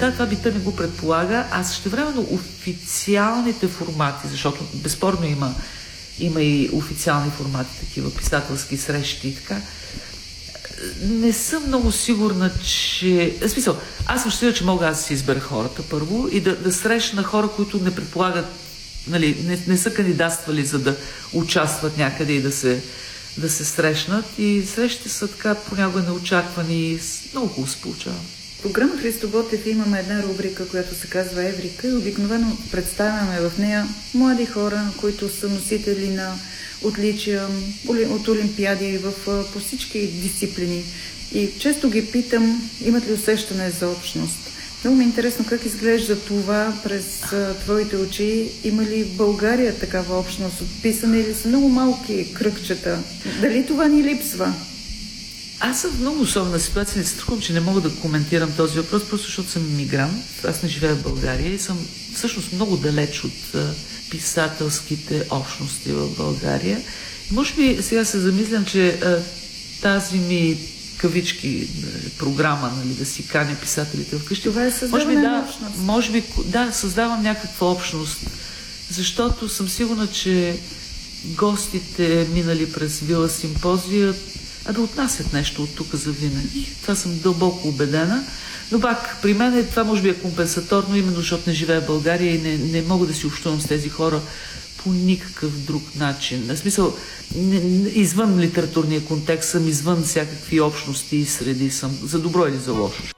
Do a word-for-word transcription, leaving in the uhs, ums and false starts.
света това бита не го предполага, а същевременно официалните формати, защото безспорно има, има и официални формати, такива писателски срещи и така, не съм много сигурна, че... В смисъл, аз съм щастлива, че мога аз да си избера хората първо и да, да срещна хора, които не предполагат, нали, не, не са кандидатствали за да участват някъде и да се, да се срещнат. И срещите са така понякога неочаквани и много хубаво се получава. В програма Христо Ботев имаме една рубрика, която се казва Еврика и обикновено представяме в нея млади хора, които са носители на отличия от олимпиади в, по всички дисциплини. И често ги питам, имат ли усещане за общност. Много ми е интересно как изглежда това през а, твоите очи. Има ли в България такава общност? Отписани или са много малки кръгчета? Дали това ни липсва? Аз съм в много особена ситуация, не се трудвам, че не мога да коментирам този въпрос, просто защото съм имигрант. Аз не живея в България и съм всъщност много далеч от а, писателските общности в България. И може би сега се замислям, че а, тази ми кавички програма, нали, да си каня писателите вкъщи. Това е създаване да, на общност. Може би, да, създавам някаква общност, защото съм сигурна, че гостите, минали през Вила Симпозия, а да отнасят нещо от тук за винаги. Това съм дълбоко убедена. Но пак, при мен е, това може би е компенсаторно, именно защото не живея в България и не, не мога да си общувам с тези хора по никакъв друг начин. В смисъл, не, не, извън литературния контекст съм, извън всякакви общности и среди съм, за добро или за лошо.